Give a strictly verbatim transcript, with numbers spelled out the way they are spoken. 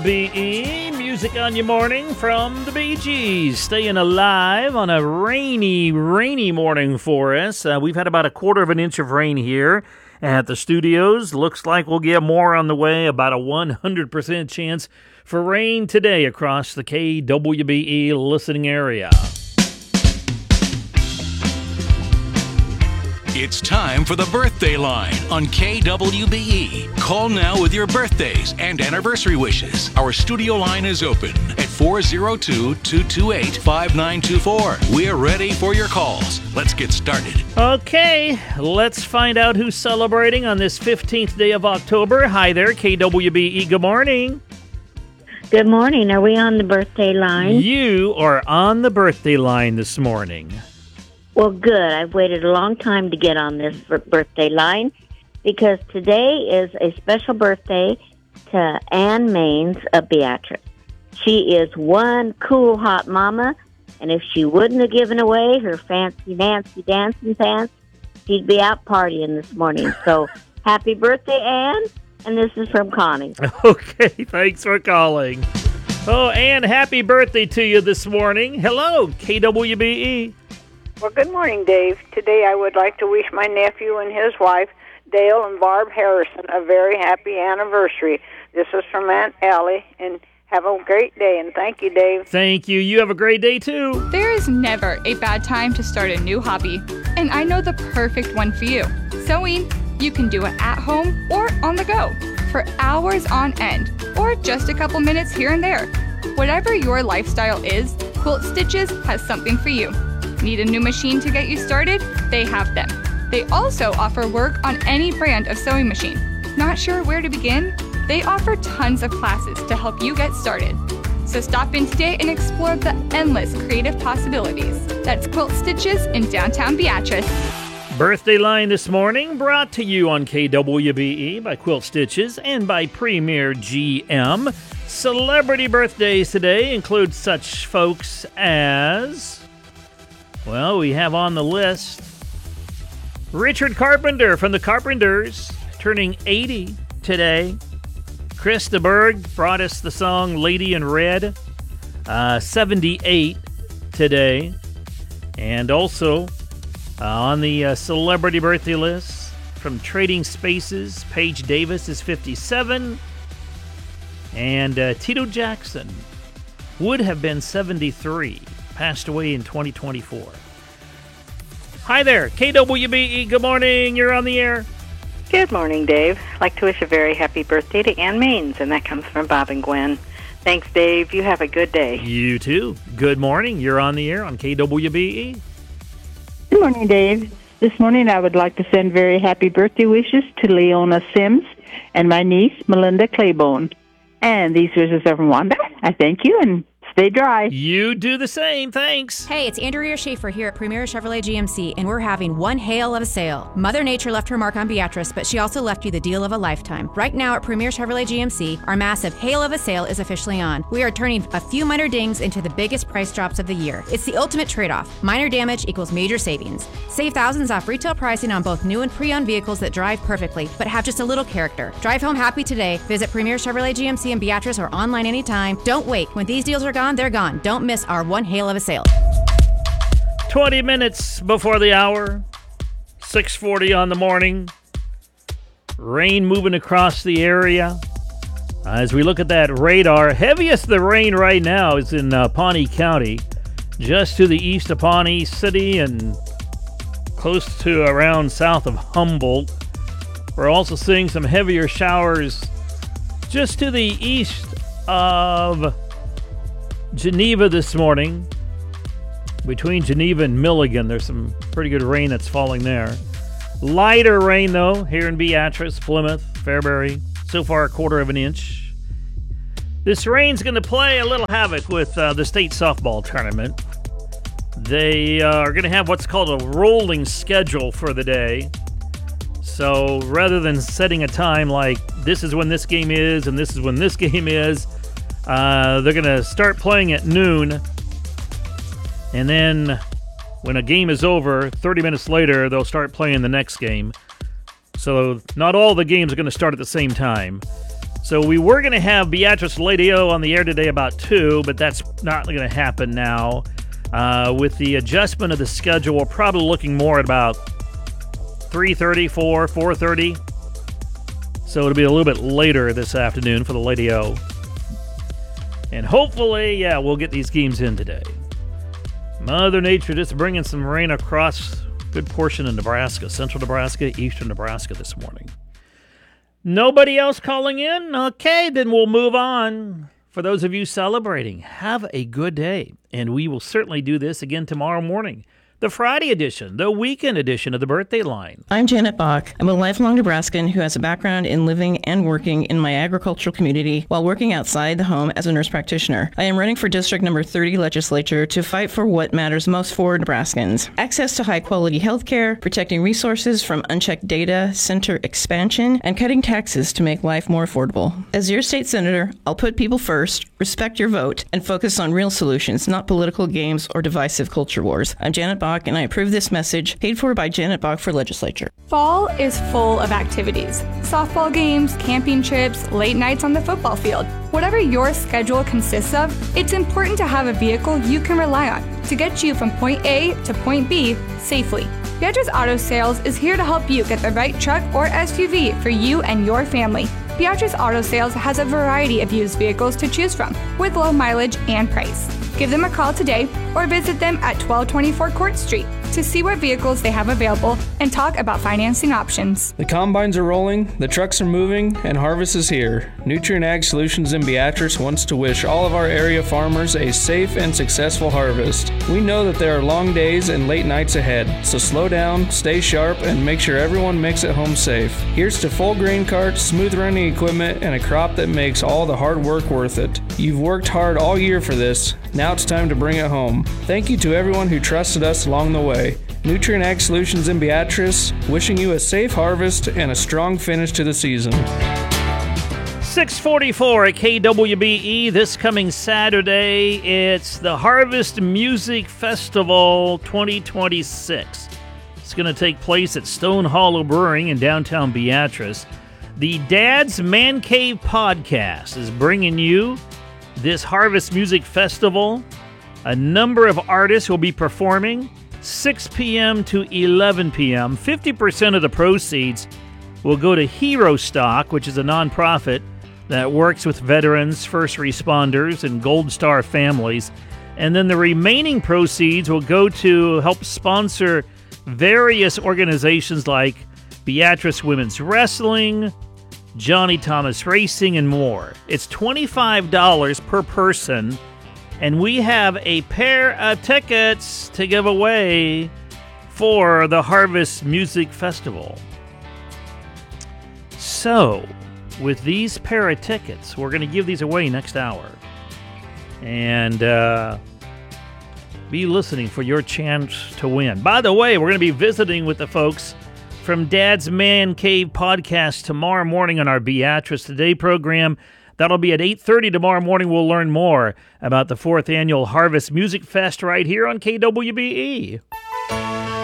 B E, music on your morning from the Bee Gees. Staying alive on a rainy, rainy morning for us. Uh, we've had about a quarter of an inch of rain here at the studios. Looks like we'll get more on the way, about a one hundred percent chance for rain today across the K W B E listening area. It's time for the Birthday Line on K W B E. Call now with your birthdays and anniversary wishes. Our studio line is open at four oh two, two two eight, five nine two four. We're ready for your calls. Let's get started. Okay, let's find out who's celebrating on this fifteenth day of October. Hi there, K W B E. Good morning. Good morning. Are we on the birthday line? You are on the birthday line this morning. Well, good. I've waited a long time to get on this birthday line because today is a special birthday to Ann Maines of Beatrice. She is one cool, hot mama, and if she wouldn't have given away her fancy Nancy dancing pants, she'd be out partying this morning. So, happy birthday, Ann, and this is from Connie. Okay, thanks for calling. Oh, Ann, happy birthday to you this morning. Hello, K W B E. Well, good morning, Dave. Today I would like to wish my nephew and his wife, Dale and Barb Harrison, a very happy anniversary. This is from Aunt Allie, and have a great day, and thank you, Dave. Thank you. You have a great day, too. There is never a bad time to start a new hobby, and I know the perfect one for you. Sewing. You can do it at home or on the go, for hours on end, or just a couple minutes here and there. Whatever your lifestyle is, Quilt Stitches has something for you. Need a new machine to get you started? They have them. They also offer work on any brand of sewing machine. Not sure where to begin? They offer tons of classes to help you get started. So stop in today and explore the endless creative possibilities. That's Quilt Stitches in downtown Beatrice. Birthday Line this morning brought to you on K W B E by Quilt Stitches and by Premier G M. Celebrity birthdays today include such folks as... Well, we have on the list Richard Carpenter from the Carpenters, turning eighty today. Chris de Burgh brought us the song Lady in Red, uh, seventy-eight today. And also uh, on the uh, celebrity birthday list from Trading Spaces, Paige Davis is fifty-seven. And uh, Tito Jackson would have been seventy-three. Passed away in twenty twenty-four. Hi there, K W B E, good morning, you're on the air. Good morning, Dave. I'd like to wish a very happy birthday to Ann Maines, and that comes from Bob and Gwen. Thanks, Dave. You have a good day. You too. Good morning, you're on the air on K W B E. Good morning, Dave. This morning I would like to send very happy birthday wishes to Leona Sims and my niece, Melinda Claiborne. And these wishes are from Wanda. I thank you, and stay dry. You do the same. Thanks. Hey, it's Andrea Schaefer here at Premier Chevrolet G M C, and we're having one hail of a sale. Mother Nature left her mark on Beatrice, but she also left you the deal of a lifetime. Right now at Premier Chevrolet G M C, our massive hail of a sale is officially on. We are turning a few minor dings into the biggest price drops of the year. It's the ultimate trade-off. Minor damage equals major savings. Save thousands off retail pricing on both new and pre-owned vehicles that drive perfectly, but have just a little character. Drive home happy today. Visit Premier Chevrolet G M C in Beatrice or online anytime. Don't wait. When these deals are gone, they're gone. Don't miss our one hail of a sale. twenty minutes before the hour, six forty on the morning. Rain moving across the area. As we look at that radar, heaviest the rain right now is in uh, Pawnee County, just to the east of Pawnee City and close to around south of Humboldt. We're also seeing some heavier showers just to the east of Geneva this morning. Between Geneva and Milligan, there's some pretty good rain that's falling there. Lighter rain, though, here in Beatrice, Plymouth, Fairbury. So far, a quarter of an inch. This rain's going to play a little havoc with uh, the state softball tournament. They uh, are going to have what's called a rolling schedule for the day. So rather than setting a time like this is when this game is and this is when this game is, Uh, they're going to start playing at noon, and then when a game is over, thirty minutes later, they'll start playing the next game. So not all the games are going to start at the same time. So we were going to have Beatrice Lady O on the air today about two, but that's not going to happen now. Uh, with the adjustment of the schedule, we're probably looking more at about three thirty, four, four thirty. So it'll be a little bit later this afternoon for the Lady O. And hopefully, yeah, we'll get these games in today. Mother Nature just bringing some rain across a good portion of Nebraska, central Nebraska, eastern Nebraska this morning. Nobody else calling in? Okay, then we'll move on. For those of you celebrating, have a good day. And we will certainly do this again tomorrow morning. The Friday edition, the weekend edition of the Birthday Line. I'm Janet Bach. I'm a lifelong Nebraskan who has a background in living and working in my agricultural community while working outside the home as a nurse practitioner. I am running for District Number thirty legislature to fight for what matters most for Nebraskans. Access to high-quality health care, protecting resources from unchecked data center expansion, and cutting taxes to make life more affordable. As your state senator, I'll put people first, respect your vote, and focus on real solutions, not political games or divisive culture wars. I'm Janet Bach, and I approve this message, paid for by Janet Bach for legislature. Fall is full of activities. Softball games, camping trips, late nights on the football field. Whatever your schedule consists of, it's important to have a vehicle you can rely on to get you from point A to point B safely. Beatrice Auto Sales is here to help you get the right truck or S U V for you and your family. Beatrice Auto Sales has a variety of used vehicles to choose from with low mileage and price. Give them a call today or visit them at twelve twenty-four Court Street to see what vehicles they have available and talk about financing options. The combines are rolling, the trucks are moving, and harvest is here. Nutrient Ag Solutions in Beatrice wants to wish all of our area farmers a safe and successful harvest. We know that there are long days and late nights ahead, so slow down, stay sharp, and make sure everyone makes it home safe. Here's to full grain carts, smooth running equipment, and a crop that makes all the hard work worth it. You've worked hard all year for this. Now it's time to bring it home. Thank you to everyone who trusted us along the way. Nutrient Ag Solutions in Beatrice, wishing you a safe harvest and a strong finish to the season. six forty-four at K W B E this coming Saturday. It's the Harvest Music Festival twenty twenty-six. It's going to take place at Stone Hollow Brewing in downtown Beatrice. The Dad's Man Cave podcast is bringing you this Harvest Music Festival. A number of artists will be performing six p.m. to eleven p.m. fifty percent of the proceeds will go to Hero Stock, which is a nonprofit that works with veterans, first responders, and Gold Star families. And then the remaining proceeds will go to help sponsor various organizations like Beatrice Women's Wrestling, Johnny Thomas Racing, and more. It's twenty-five dollars per person, and we have a pair of tickets to give away for the Harvest Music Festival. So, with these pair of tickets, we're going to give these away next hour. And uh, be listening for your chance to win. By the way, we're going to be visiting with the folks from Dad's Man Cave podcast tomorrow morning on our Beatrice Today program. That'll be at eight thirty tomorrow morning. We'll learn more about the fourth annual Harvest Music Fest right here on K W B E.